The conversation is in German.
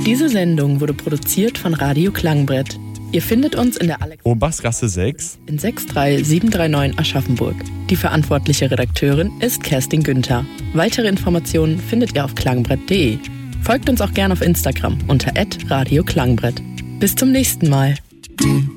Diese Sendung wurde produziert von Radio Klangbrett. Ihr findet uns in der Oberstgasse 6 in 63739 Aschaffenburg. Die verantwortliche Redakteurin ist Kerstin Günther. Weitere Informationen findet ihr auf klangbrett.de. Folgt uns auch gerne auf Instagram unter @radioklangbrett. Bis zum nächsten Mal.